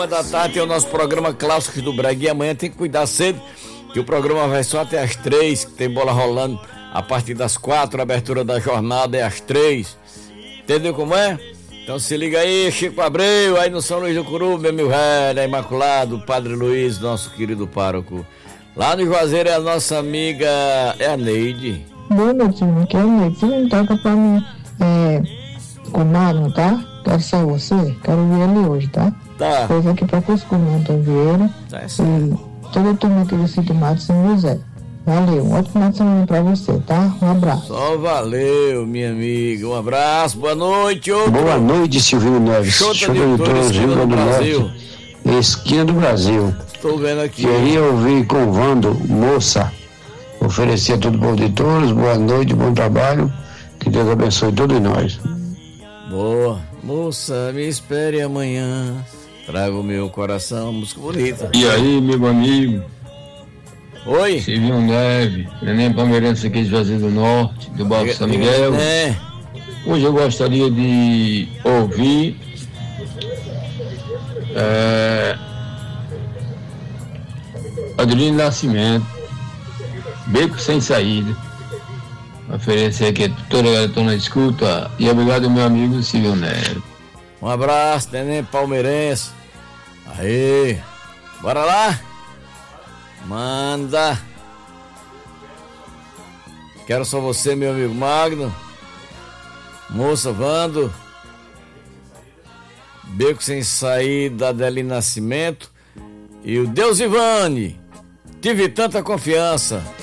Da tarde tem o nosso programa Clássicos do Braguinha. Amanhã tem que cuidar cedo, que o programa vai só até às 3, que tem bola rolando a partir das 4, a abertura da jornada é às 3. Entendeu como é? Então se liga aí, Chico Abreu, aí no São Luís do Curuba, meu velho, é Imaculado, Padre Luiz, nosso querido pároco. Lá no Juazeiro é a nossa amiga, é a Neide. Boa noite, irmão, que é a Neide. Você não toca pra mim, com o Magno, tá? Quero só você, quero ver ele hoje, tá? Tá. Pois aqui pra Cuscumã, Antônio Vieira. Tá certo. E toda a turma aqui do Sítio Mato São José. Valeu, um ótimo final de semana pra você, tá? Um abraço. Só valeu, minha amiga. Um abraço, boa noite. Outro. Boa noite, Silvio Neves. Show de Vitória, esquina do Brasil. Esquina do Brasil. Estou vendo aqui. Queria ouvir com o Vando, moça. Oferecer a todo o povo de todos. Boa noite, bom trabalho. Que Deus abençoe todos nós. Boa. Moça, me espere amanhã. Traga o meu coração. Música bonita. E aí, meu amigo? Oi. Silvio Neves, Neném Palmeirense aqui de Juazeiro do Norte, do bairro São Miguel. Hoje eu gostaria de ouvir Adriano Nascimento, Beco Sem Saída. Oferecer aqui toda a galera que está na escuta. E obrigado, meu amigo Silvio Neves. Um abraço, Neném Palmeirense. Aí, bora lá? Manda. Quero só você, meu amigo Magno. Moça Vando. Beco Sem Saída, Adelino Nascimento. E o Deus Ivane. Tive tanta confiança.